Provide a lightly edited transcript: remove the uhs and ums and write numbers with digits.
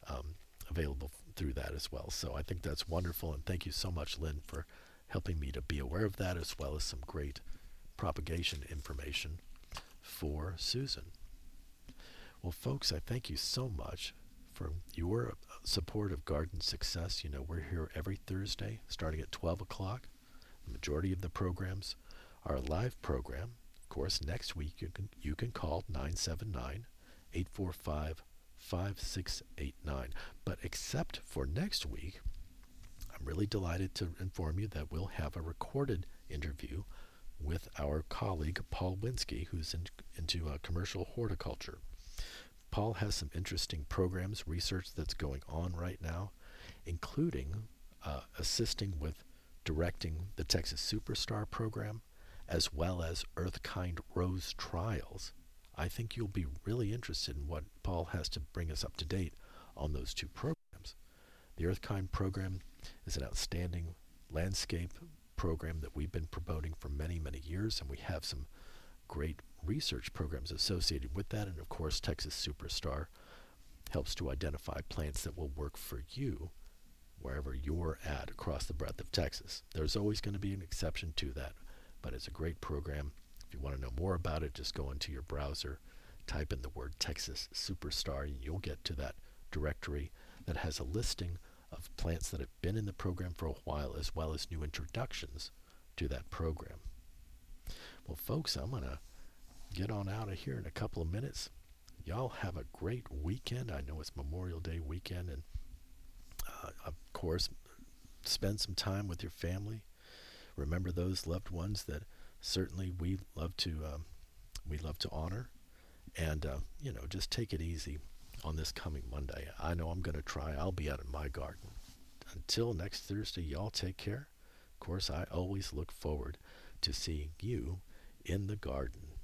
available through that as well. So I think that's wonderful, and thank you so much, Lynn, for helping me to be aware of that, as well as some great propagation information for Susan. Well, folks, I thank you so much for your support of Garden Success. You know, we're here every Thursday starting at 12 o'clock. The majority of the programs are a live program. Of course, next week you can call 979-845-5689. But except for next week, I'm really delighted to inform you that we'll have a recorded interview with our colleague Paul Winsky, who's into commercial horticulture. Paul has some interesting programs, research that's going on right now, including assisting with directing the Texas Superstar program, as well as Earthkind Rose trials. I think you'll be really interested in what Paul has to bring us up to date on those two programs. The Earthkind program is an outstanding landscape program that we've been promoting for many, many years, and we have some great research programs associated with that. And of course, Texas Superstar helps to identify plants that will work for you wherever you're at across the breadth of Texas. There's always going to be an exception to that, but it's a great program. If you want to know more about it, just go into your browser, type in the word Texas Superstar, and you'll get to that directory that has a listing of plants that have been in the program for a while, as well as new introductions to that program. Well, folks, I'm going to get on out of here in a couple of minutes. Y'all have a great weekend. I know it's Memorial Day weekend, and of course, spend some time with your family. Remember those loved ones that certainly we love to honor, and just take it easy on this coming Monday. I know I'm going to try. I'll be out in my garden. Until next Thursday, y'all take care. Of course, I always look forward to seeing you in the garden.